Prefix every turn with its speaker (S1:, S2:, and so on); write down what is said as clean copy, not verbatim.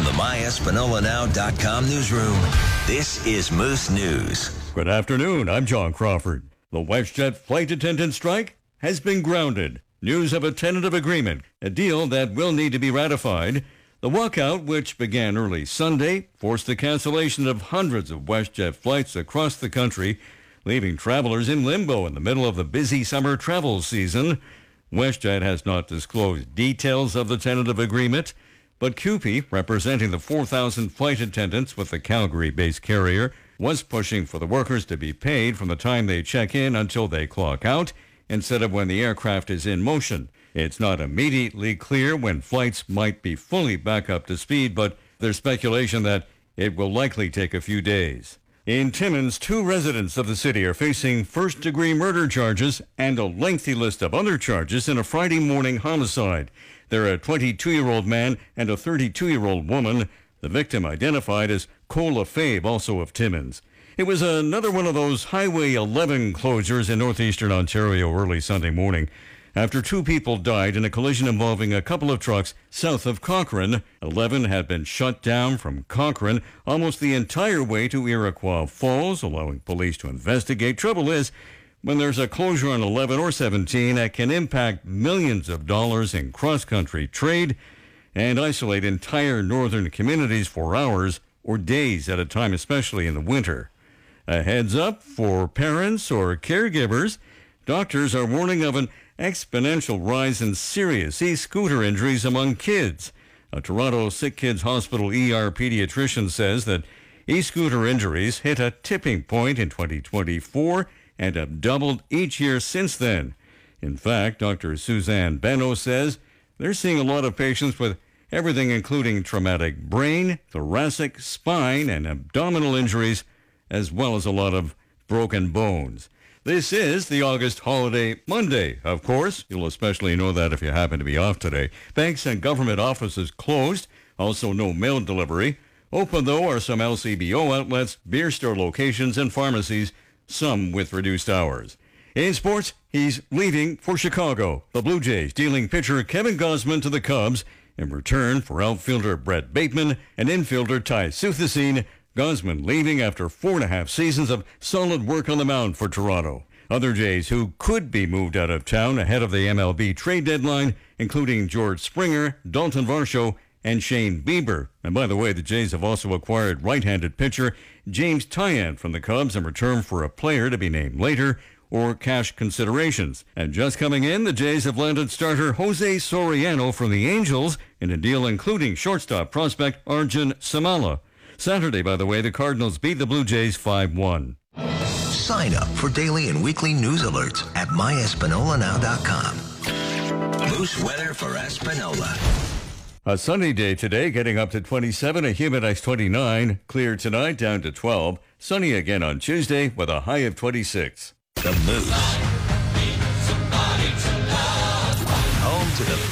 S1: the MyEspanolaNow.com newsroom, this is Moose News.
S2: Good afternoon, I'm John Crawford. The WestJet flight attendant strike has been grounded. News of a tentative agreement, a deal that will need to be ratified. The walkout, which began early Sunday, forced the cancellation of hundreds of WestJet flights across the country, leaving travelers in limbo in the middle of the busy summer travel season. WestJet has not disclosed details of the tentative agreement, but CUPE, representing the 4,000 flight attendants with the Calgary-based carrier, was pushing for the workers to be paid from the time they check in until they clock out, instead of when the aircraft is in motion. It's not immediately clear when flights might be fully back up to speed, but there's speculation that it will likely take a few days. In Timmins, 2 residents of the city are facing first-degree murder charges and a lengthy list of other charges in a Friday morning homicide. They're a 22-year-old man and a 32-year-old woman. The victim identified as Cole Fabe, also of Timmins. It was another one of those Highway 11 closures in northeastern Ontario early Sunday morning, after 2 people died in a collision involving a couple of trucks south of Cochrane. 11 had been shut down from Cochrane almost the entire way to Iroquois Falls, allowing police to investigate. Trouble is, when there's a closure on 11 or 17, it can impact millions of dollars in cross-country trade and isolate entire northern communities for hours or days at a time, especially in the winter. A heads up for parents or caregivers. Doctors are warning of an exponential rise in serious e-scooter injuries among kids. A Toronto Sick Kids Hospital ER pediatrician says that e-scooter injuries hit a tipping point in 2024 and have doubled each year since then. In fact, Dr. Suzanne Beno says they're seeing a lot of patients with everything including traumatic brain, thoracic, spine, and abdominal injuries, as well as a lot of broken bones. This is the August holiday Monday, of course. You'll especially know that if you happen to be off today. Banks and government offices closed. Also no mail delivery. Open, though, are some LCBO outlets, beer store locations, and pharmacies, some with reduced hours. In sports, he's leaving for Chicago. The Blue Jays dealing pitcher Kevin Gausman to the Cubs in return for outfielder Brett Bateman and infielder Ty Suthasine. Gausman leaving after 4.5 seasons of solid work on the mound for Toronto. Other Jays who could be moved out of town ahead of the MLB trade deadline, including George Springer, Dalton Varsho, and Shane Bieber. And by the way, the Jays have also acquired right-handed pitcher James Tyan from the Cubs in return for a player to be named later or cash considerations. And just coming in, the Jays have landed starter Jose Soriano from the Angels in a deal including shortstop prospect Arjun Samala. Saturday, by the way, the Cardinals beat the Blue Jays 5-1.
S1: Sign up for daily and weekly news alerts at MyEspanolaNow.com. Moose weather for Espanola.
S2: A sunny day today, getting up to 27, a humid high 29. Clear tonight, down to 12. Sunny again on Tuesday with a high of 26.
S1: The Moose. Home to the